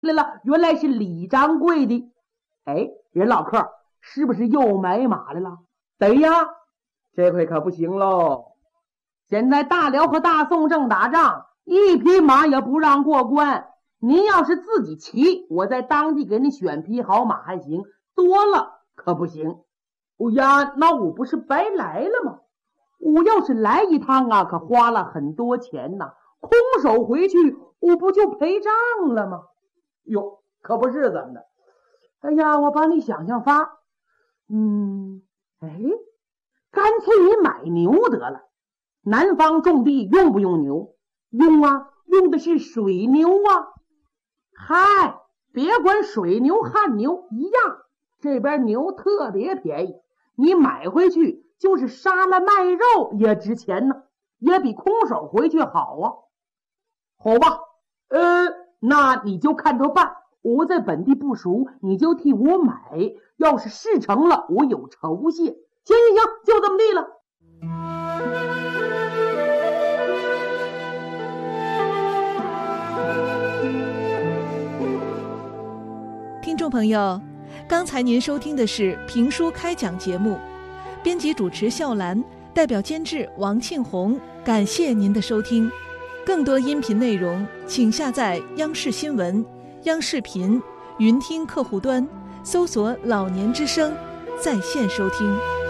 来了，原来是李掌柜的。哎，人老客是不是又买马来了？对呀，这回可不行喽。现在大辽和大宋正打仗，一匹马也不让过关。您要是自己骑，我在当地给你选匹好马还行，多了可不行。哦呀，那我不是白来了吗？我要是来一趟啊，可花了很多钱呐，空手回去我不就赔账了吗？哟，可不是怎么的。哎呀，我帮你想想法。干脆你买牛得了。南方种地用不用牛？用啊，用的是水牛啊。嗨，别管水牛旱牛一样，这边牛特别便宜，你买回去就是杀了卖肉也值钱呢，也比空手回去好啊。好吧，那你就看着办。我在本地不熟，你就替我买，要是事成了，我有酬谢。行，就这么地了。 听众朋友，刚才您收听的是评书开讲节目，编辑主持笑兰，代表监制王庆红，感谢您的收听。更多音频内容请下载央视新闻、央视频、云听客户端，搜索老年之声在线收听。